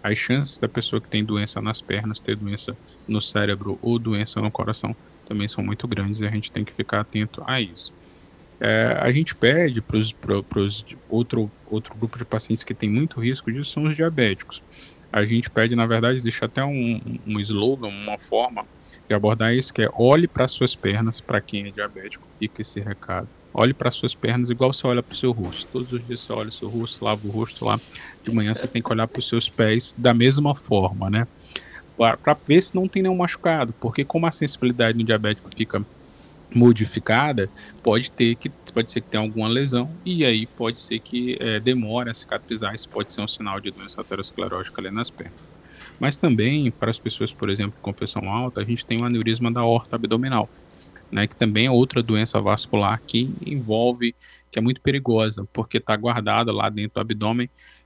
as chances da pessoa que tem doença nas pernas ter doença no cérebro ou doença no coração também são muito grandes e a gente tem que ficar atento a isso. A gente pede para outro grupo de pacientes que tem muito risco disso são os diabéticos. A gente pede, na verdade, existe até um slogan, uma forma de abordar isso, que é olhe para suas pernas, para quem é diabético, fica esse recado. Olhe para suas pernas igual você olha para o seu rosto. Todos os dias você olha o seu rosto, lava o rosto lá. De manhã você tem que olhar para os seus pés da mesma forma, né? Para ver se não tem nenhum machucado, porque como a sensibilidade no diabético fica modificada, pode ser que tenha alguma lesão e aí pode ser que demore a cicatrizar. Isso pode ser um sinal de doença aterosclerótica ali nas pernas. Mas também, para as pessoas, por exemplo, com pressão alta, a gente tem o aneurisma da aorta abdominal, né, que também é outra doença vascular que envolve, que é muito perigosa, porque está guardada lá dentro do abdômen,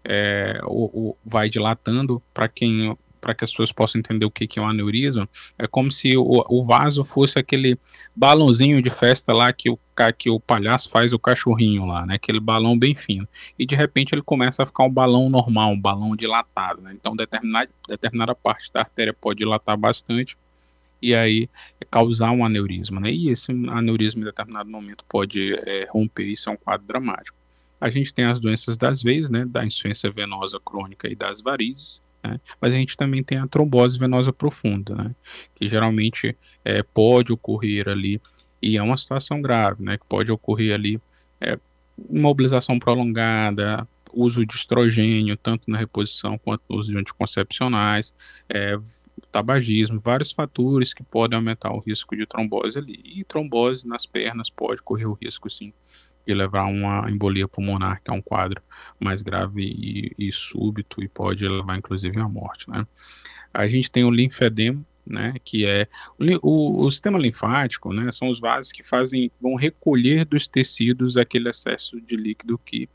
vai dilatando. Para que as pessoas possam entender o que é um aneurisma, é como se o vaso fosse aquele balãozinho de festa lá que o palhaço faz o cachorrinho lá, né? Aquele balão bem fino. E de repente ele começa a ficar um balão normal, um balão dilatado, né? Então determinada parte da artéria pode dilatar bastante e aí causar um aneurisma, né? E esse aneurisma em determinado momento pode romper, isso é um quadro dramático. A gente tem as doenças das veias, né? Da insuficiência venosa crônica e das varizes, né? Mas a gente também tem a trombose venosa profunda, né? Que geralmente pode ocorrer ali, e é uma situação grave, né? Que pode ocorrer ali imobilização prolongada, uso de estrogênio, tanto na reposição quanto no uso de anticoncepcionais, tabagismo, vários fatores que podem aumentar o risco de trombose ali. E trombose nas pernas pode correr o risco, sim, de levar a uma embolia pulmonar, que é um quadro mais grave e súbito e pode levar inclusive à morte, né? A gente tem o linfedema, né, que é o sistema linfático, né, são os vasos que vão recolher dos tecidos aquele excesso de líquido que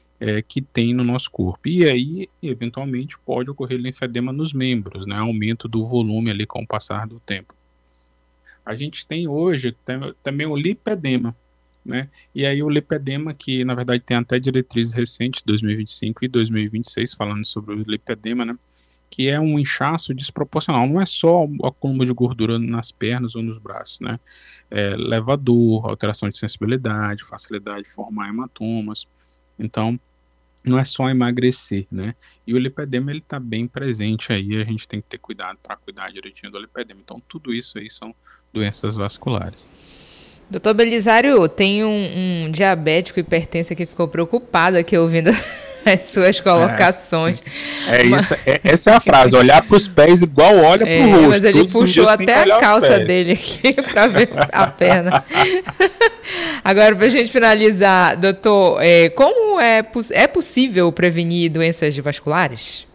tem no nosso corpo. E aí, eventualmente, pode ocorrer linfedema nos membros, né, aumento do volume ali com o passar do tempo. A gente tem hoje também o lipedema, né? E aí o lipedema, que na verdade tem até diretrizes recentes, 2025 e 2026, falando sobre o lipedema, né? Que é um inchaço desproporcional. Não é só o acúmulo de gordura nas pernas ou nos braços, né? Leva a dor, alteração de sensibilidade, facilidade de formar hematomas. Então, não é só emagrecer, né? E o lipedema, ele está bem presente aí, a gente tem que ter cuidado para cuidar direitinho do lipedema. Então, tudo isso aí são doenças vasculares. Doutor Belisário, tem um diabético hipertenso que ficou preocupado aqui ouvindo as suas colocações. Essa é a frase, olhar para os pés igual olha para o rosto. Mas ele puxou até a calça dele aqui para ver a perna. Agora, para a gente finalizar, doutor, como é possível prevenir doenças vasculares?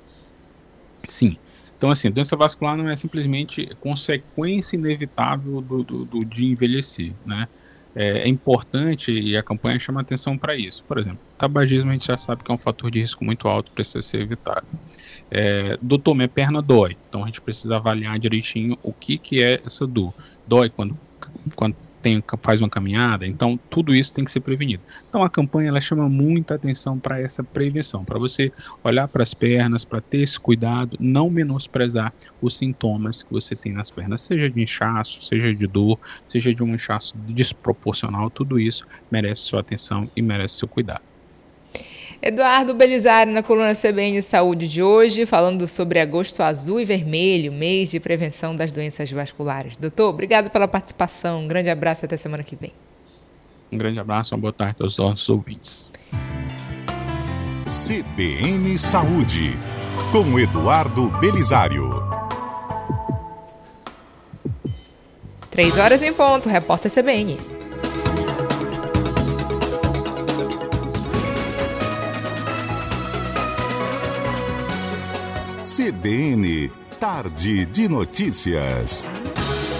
Sim. Então, assim, doença vascular não é simplesmente consequência inevitável de envelhecer, né? É importante, e a campanha chama atenção para isso. Por exemplo, tabagismo a gente já sabe que é um fator de risco muito alto, precisa ser evitado. Doutor, minha perna dói, então a gente precisa avaliar direitinho o que é essa dor. Dói quando faz uma caminhada, então tudo isso tem que ser prevenido. Então a campanha ela chama muita atenção para essa prevenção, para você olhar para as pernas, para ter esse cuidado, não menosprezar os sintomas que você tem nas pernas, seja de inchaço, seja de dor, seja de um inchaço desproporcional, tudo isso merece sua atenção e merece seu cuidado. Eduardo Belisário na coluna CBN Saúde de hoje, falando sobre agosto azul e vermelho, mês de prevenção das doenças vasculares. Doutor, obrigado pela participação, um grande abraço e até semana que vem. Um grande abraço, uma boa tarde aos nossos ouvintes. CBN Saúde, com Eduardo Belisário. 3 horas em ponto, repórter CBN. CBN, Tarde de Notícias.